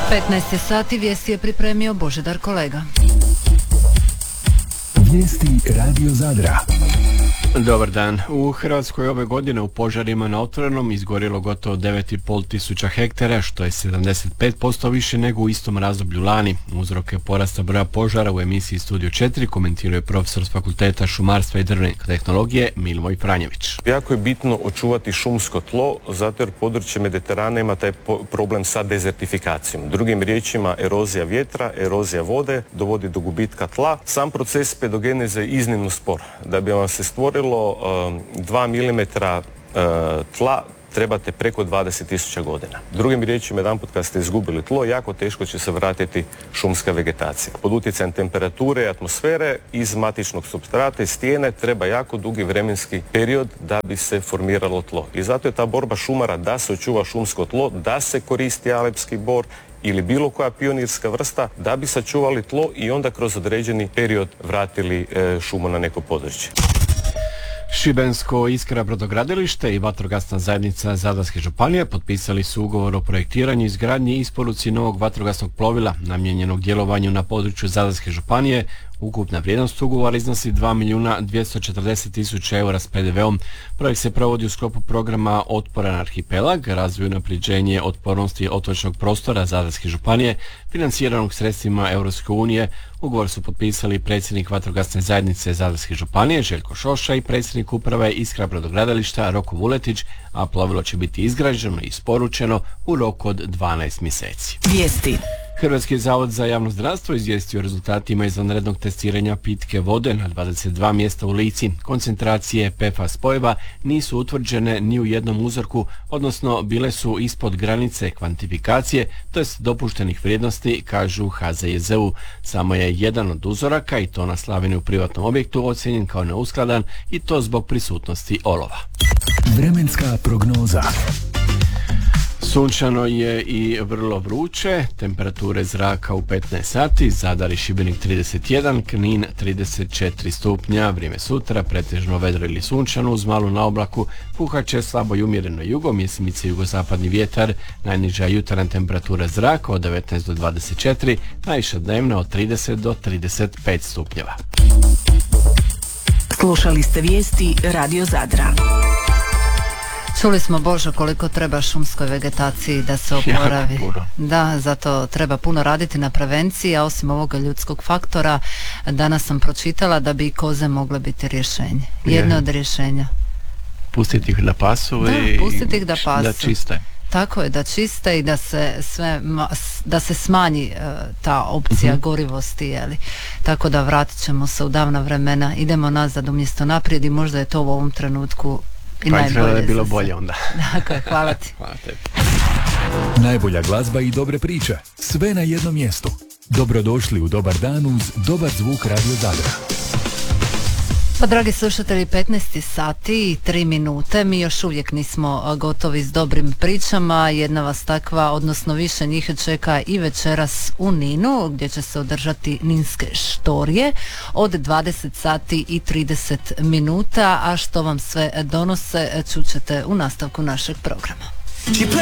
15 sati, vijesti je pripremio Božidar Kolega. Vijesti Radio Zadra. Dobar dan. U Hrvatskoj ove godine u požarima na otvorenom izgorjelo gotovo 9,5 tisuća hektara, što je 75% više nego u istom razdoblju lani. Uzroke porasta broja požara u emisiji Studio 4 komentiruje profesor s Fakulteta šumarstva i drvne tehnologije Milivoj Franjević. Jako je bitno očuvati šumsko tlo, zato jer područje Mediterana ima taj problem sa dezertifikacijom. Drugim riječima, erozija vjetra, erozija vode dovodi do gubitka tla. Sam proces pedogeneze je iznimno spor. Da bi vam se stvorilo 2 mm tla, trebate preko 20.000 godina. Drugim riječima, jedanput kad ste izgubili tlo, jako teško će se vratiti šumska vegetacija. Pod utjecajem temperature i atmosfere iz matičnog supstrata i stijene treba jako dugi vremenski period da bi se formiralo tlo. I zato je ta borba šumara da se očuva šumsko tlo, da se koristi alepski bor ili bilo koja pionirska vrsta da bi sačuvali tlo i onda kroz određeni period vratili šumu na neko područje. Šibensko Iskra brodogradilište i vatrogasna zajednica Zadarske županije potpisali su ugovor o projektiranju, izgradnji i isporuci novog vatrogasnog plovila namijenjenog djelovanju na području Zadarske županije. Ukupna vrijednost ugovora iznosi 2.240.000 eura s PDV-om. Projekt se provodi u sklopu programa Otporan arhipelag, razvoj i unapređenje otpornosti otočnog prostora Zadarske županije, financiranog sredstvima Europske unije. Ugovor su potpisali predsjednik vatrogasne zajednice Zadarske županije Željko Šoša i predsjednik uprave Iskra brodogradilišta Roko Vuletić, a plovilo će biti izgrađeno i isporučeno u roku od 12 mjeseci. Vijesti. Hrvatski zavod za javno zdravstvo izvijestio o rezultatima izvanrednog testiranja pitke vode na 22 mjesta u Lici. Koncentracije PFAS spojeva nisu utvrđene ni u jednom uzorku, odnosno bile su ispod granice kvantifikacije, to jest dopuštenih vrijednosti, kažu HZJZ-u. Samo je jedan od uzoraka, i to na slavini u privatnom objektu, ocijenjen kao neuskladan, i to zbog prisutnosti olova. Vremenska prognoza. Sunčano je i vrlo vruće, temperature zraka u 15 sati, Zadar i Šibenik 31, Knin 34 stupnja, vrijeme sutra pretežno vedro ili sunčano uz malu naoblaku, puhat će slabo i umjereno jugom, jesmice jugozapadni vjetar, najniža jutarnja temperatura zraka od 19 do 24, najviša dnevna od 30 do 35 stupnjeva. Slušali ste vijesti Radio Zadra. Čuli smo, Božo, koliko treba šumskoj vegetaciji da se oporavi. Da, zato treba puno raditi na prevenciji, a osim ovoga ljudskog faktora, danas sam pročitala da bi i koze mogle biti rješenje. Jedno od rješenja. Pustiti ih da pasu pustiti ih da pasu. Da čiste. Tako je, da čiste i da se smanji ta opcija gorivosti, jeli. Tako da vratit ćemo se u davna vremena, idemo nazad umjesto naprijed i možda je to u ovom trenutku i najbolje je bilo bolje onda. Dakle, hvala ti. Hvala tebi. Najbolja glazba i dobre priče, sve na jednom mjestu. Dobrodošli u Dobar dan uz dobar zvuk Radio Zadra. Pa, dragi slušatelji, 15 sati i 3 minute, mi još uvijek nismo gotovi s dobrim pričama. Jedna vas takva, odnosno više njih, čeka i večeras u Ninu, gdje će se održati Ninske štorije od 20 sati i 30 minuta, a što vam sve donose čućete u nastavku našeg programa.